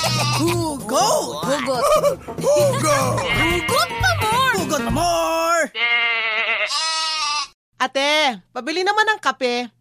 Hugot! Hugot. Hugot! Hugot pa more! Hugot pa more! Ate, pabili naman ng kape.